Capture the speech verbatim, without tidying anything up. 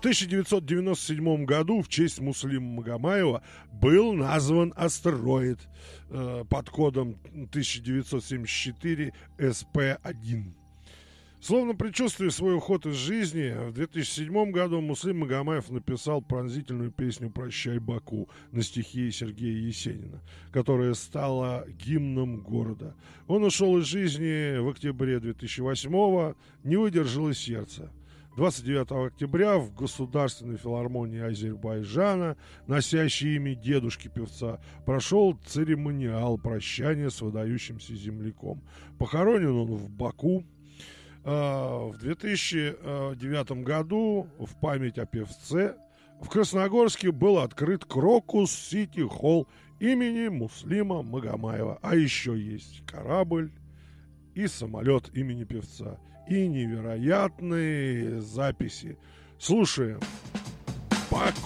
тысяча девятьсот девяносто седьмом году в честь Муслима Магомаева был назван астероид э, под кодом тысяча девятьсот семьдесят четыре эс пэ один. Словно предчувствуя свой уход из жизни, в две тысячи седьмом году Муслим Магомаев написал пронзительную песню «Прощай, Баку» на стихи Сергея Есенина, которая стала гимном города. Он ушел из жизни в октябре две тысячи восьмого, не выдержало сердце. двадцать девятого октября в Государственной филармонии Азербайджана, носящей имя дедушки певца, прошел церемониал прощания с выдающимся земляком. Похоронен он в Баку. В две тысячи девятом году в память о певце в Красногорске был открыт Крокус Сити Холл имени Муслима Магомаева. А еще есть корабль и самолет имени певца. И невероятные записи. Слушаем. Баку.